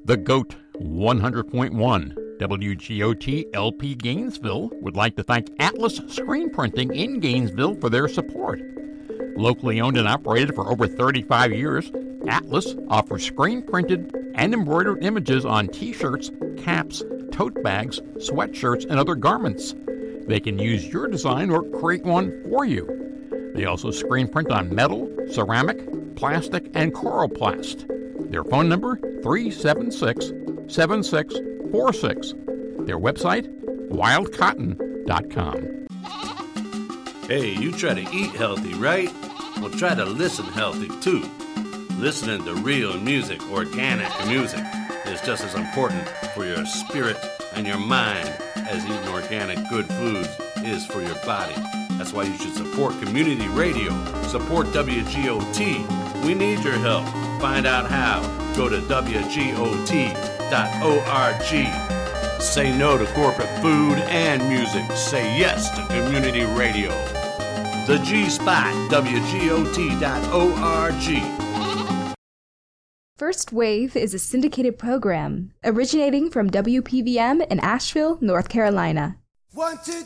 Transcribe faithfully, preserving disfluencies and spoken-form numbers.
The GOAT one hundred point one, W G O T L P Gainesville would like to thank Atlas Screen Printing in Gainesville for their support. Locally owned and operated for over thirty-five years, Atlas offers screen-printed and embroidered images on T-shirts, caps, tote bags, sweatshirts, and other garments. They can use your design or create one for you. They also screen print on metal, ceramic, plastic, and coroplast. Their phone number, three seven six, seven six four six. Their website, wild cotton dot com. Hey, you try to eat healthy, right? Well, try to listen healthy, too. Listening to real music, organic music, is just as important for your spirit and your mind as eating organic good foods is for your body. That's why you should support community radio. Support W G O T. We need your help. Find out how. Go to W G O T dot org. Say no to corporate food and music. Say yes to community radio. The G-Spot, W G O T dot org. First Wave is a syndicated program originating from W P V M in Asheville, North Carolina. One, two,